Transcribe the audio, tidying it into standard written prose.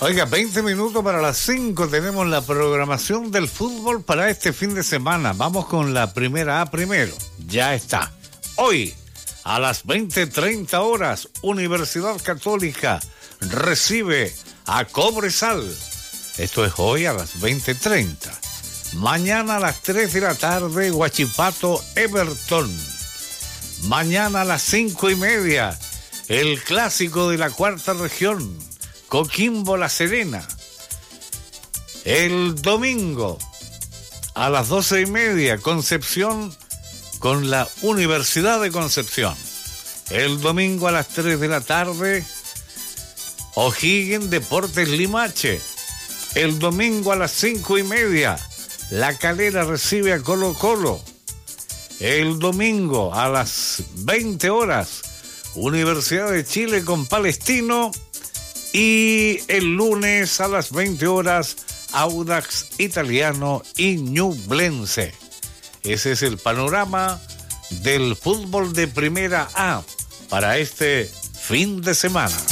Oiga, 20 minutos para las 5 tenemos la programación del fútbol para este fin de semana. Vamos con la primera A primero. Ya está. Hoy, a las 20:30 horas, Universidad Católica recibe a Cobresal. Esto es hoy a las 20:30. Mañana a las 3 de la tarde, Huachipato Everton. Mañana a las 5:30, el clásico de la cuarta región, Coquimbo La Serena. El domingo a las 12:30, Concepción con la Universidad de Concepción. El domingo a las 3 de la tarde, O'Higgins Deportes Limache. El domingo a las 5:30, La Calera recibe a Colo Colo. El domingo a las 20 horas, Universidad de Chile con Palestino. Y el lunes a las 20 horas, Audax Italiano y Ñublense. Ese es el panorama del fútbol de Primera A para este fin de semana.